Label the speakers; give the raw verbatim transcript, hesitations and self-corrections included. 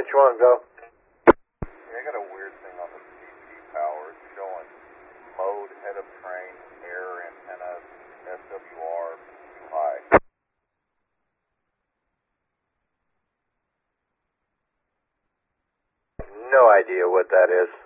Speaker 1: Branch one, go.
Speaker 2: Yeah, I got a weird thing on the C P power. It's showing mode, head of train, air, antenna, S W R, too high.
Speaker 1: No idea what that is.